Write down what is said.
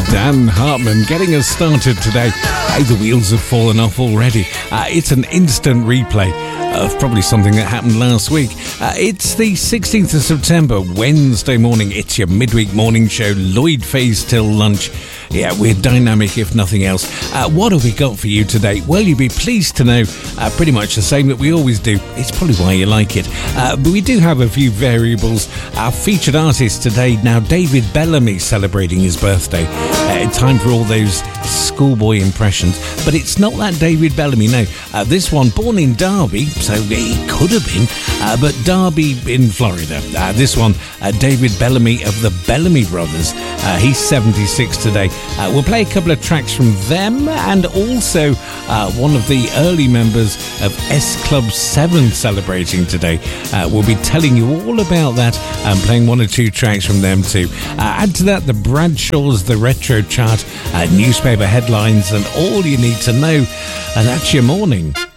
Dan Hartman getting us started today. Hey, the wheels have fallen off already. It's an instant replay of probably something that happened last week. It's the 16th of September, Wednesday morning. It's your midweek morning show, Lloyd Phase till lunch. Yeah, we're dynamic if nothing else. What have we got for you today? Well, you'll be pleased to know pretty much the same that we always do. It's probably why you like it. But we do have a few variables. Our featured artist today, now David Bellamy, celebrating his birthday. Time for all those schoolboy impressions. But it's not that David Bellamy, no. This one, born in Derby, so he could have been, but Derby in Florida. This one, David Bellamy of the Bellamy Brothers. He's 76 today. We'll play a couple of tracks from them, and also one of the early members of S Club 7 celebrating today. We'll be telling you all about that and playing one or two tracks from them too. Add to that the Bradshaws, the Retro Chart, newspaper headlines, and all you need to know. And that's your morning.